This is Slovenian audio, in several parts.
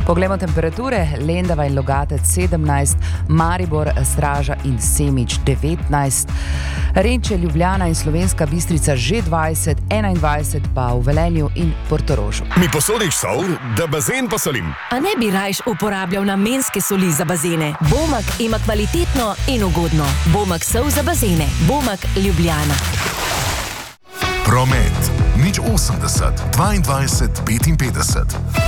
Poglejmo temperature. Lendava in Logatec 17, Maribor, Straža in Semič 19, Renče, Ljubljana in Slovenska Bistrica že 20, 21 pa v Velenju in Portorožu. Mi posodiš sol, da bazen posolim? A ne bi rajš uporabljal namenske soli za bazene? Bomak ima kvalitetno in ugodno. Bomak sol za bazene. Bomak Ljubljana. Promet. 080 22 55.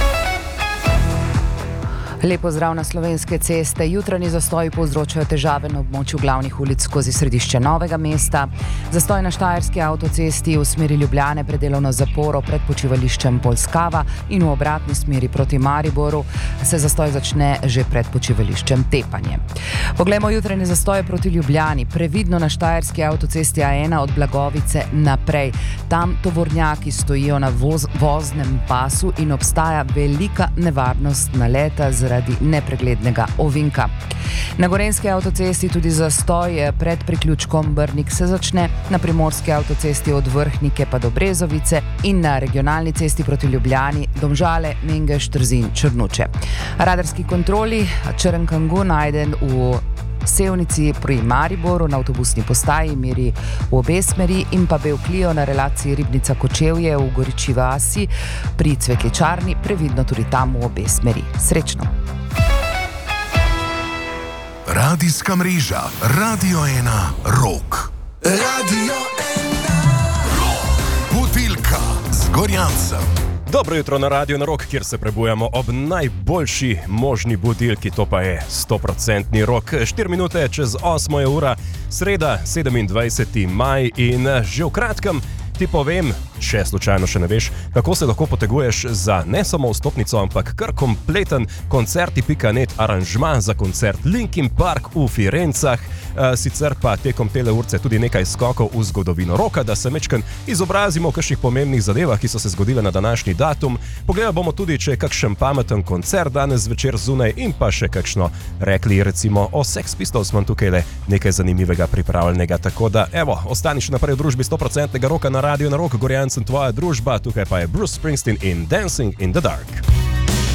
Lepo zdrav na Slovenske ceste. Jutranji zastoji povzročajo težave na območju glavnih ulic skozi središče Novega mesta. Zastoj na Štajerski avtocesti v smeri Ljubljane pred delovno zaporo pred počivališčem Polskava in v obratni smeri proti Mariboru se zastoj začne že pred počivališčem Tepanje. Poglejmo jutranji zastoje proti Ljubljani. Previdno na Štajerski avtocesti A1 od Blagovice naprej. Tam tovornjaki stojijo na voznem pasu in obstaja velika nevarnost naleta zaradi nepreglednega ovinka. Na Gorenjski avtocesti tudi zastoj pred priključkom Brnik se začne, na Primorski avtocesti od Vrhnike pa do Brezovice in na regionalni cesti proti Ljubljani Domžale, Mengeš, Trzin, Črnuče. Radarski kontroli Črnkangu najden v Sevnici pri Mariboru na avtobusni postaji meri v obe smeri in pa Bevklio na relaciji Ribnica-Kočevje v Goriči vasi pri Cvetličarni, previdno tudi tam v obe smeri. Srečno! Radijska mreža Radio 1 Rok. Radio 1 Rok. Budilka z Gorjancem. Dobro jutro na Radio na Rok, kjer se prebujamo ob najboljši možni budilki, to pa je 100% rok. 4 minute čez 8 je ura, sreda, 27. maj in že v kratkem ti povem, če slučajno še ne veš, kako se lahko poteguješ za ne samo vstopnico, ampak kar kompleten koncerti.net aranžma za koncert Linkin Park v Firencah, sicer pa tekom tele urce tudi nekaj skokov v zgodovino roka, da se mečken izobrazimo v kakšnih pomembnih zadevah, ki so se zgodile na današnji datum. Pogledali bomo tudi, če je kakšen pameten koncert danes zvečer zunaj in pa še kakšno rekli, recimo o Sex Pistols imam tukaj le nekaj zanimivega pripravljenega, tako da evo, ostani še naprej v družbi 100% roka na Radio na Rok. Gorjancem tvoja družba, tukaj pa je Bruce Springsteen in Dancing in the Dark.